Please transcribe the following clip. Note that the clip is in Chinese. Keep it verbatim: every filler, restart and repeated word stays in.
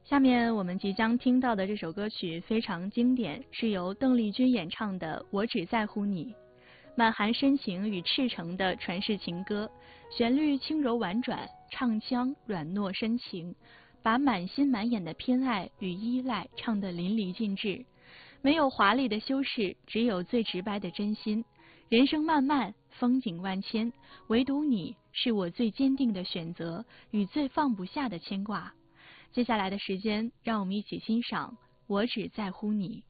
下面我们即将听到的这首歌曲非常经典，是由邓丽君演唱的《我只在乎你》，满含深情与赤诚的传世情歌，旋律轻柔婉转，唱腔软糯深情，把满心满眼的偏爱与依赖唱得淋漓尽致，没有华丽的修饰，只有最直白的真心。人生漫漫，风景万千，唯独你是我最坚定的选择与最放不下的牵挂。接下来的时间，让我们一起欣赏《我只在乎你》。